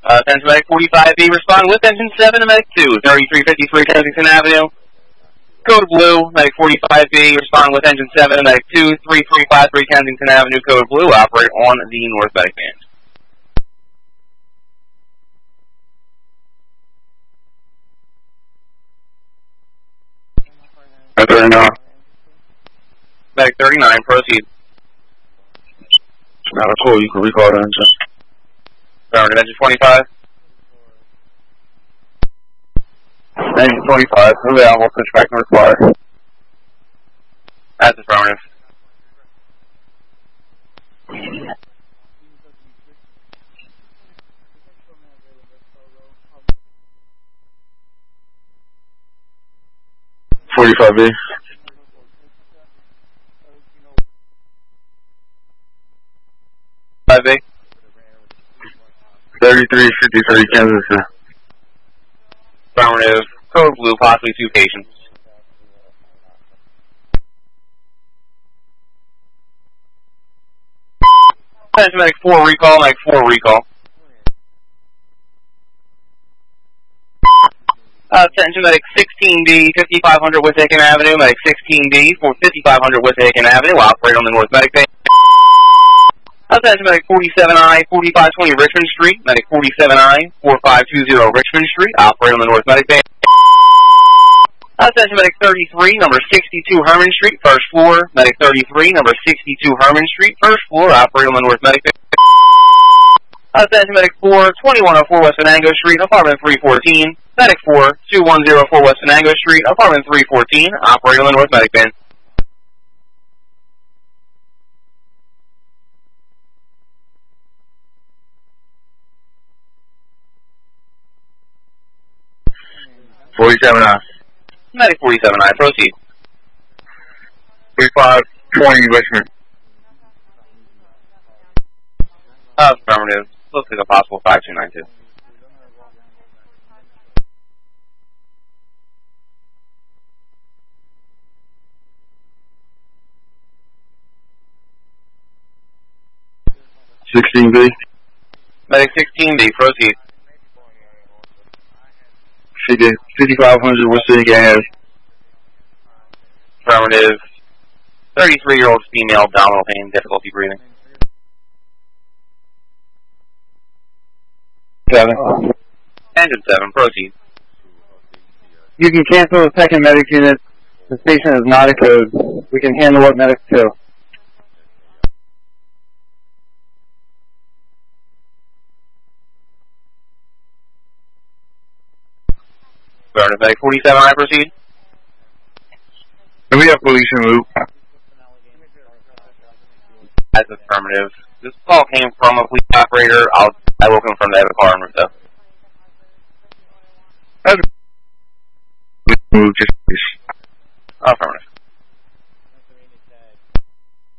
Attention Medic 45B, respond with engine 7 to Medic 2, 3353 Kensington Avenue. Code Blue, Medic 45B, respond with engine 7 to Medic 2, 3353 Kensington Avenue. Code Blue, operate on the North Medic band. Medic 39, proceed. Not a call, you can recall the engine. Affirmative, engine 25. Engine 25, available, switch back and required. That's affirmative. $45B. 5B. 3353 Kensington. Affirmative. Code Blue, possibly 2 patients. Attention Medic 4 recall, Medic 4 recall. Attention Medic 16D, 5500 West Aiken Avenue, Medic 16D for 5500 West Aiken Avenue, operate on the North Medic band. Attention Medic 47I, 4520 Richmond Street, Medic 47I, 4520 Richmond Street, operate on the North Medic band. Attention Medic 33, number 62 Herman Street, first floor, Medic 33, number 62 Herman Street, first floor, operate on the North Medic band. Attention Medic 4, 2104 West Venango Street, apartment 314, Medic 4, 2104 West Venango Street, apartment 314, operate on the North Medic band. $47I. Medic 47I, proceed. 3520 Richmond. Affirmative. Looks like a possible 5292. $16B. Medic 16B, proceed. She did 5500 West City Gas. Affirmative. 33-year-old female, abdominal pain, difficulty breathing. 7. Engine 7, proceed. You can cancel the second medic unit. The station is not a code. We can handle what medic 2. Affirmative. Medic 47I, proceed. And we have police in loop. That's affirmative. This call came from a police operator. I will confirm they have a car in Rousseau. Move, just Affirmative.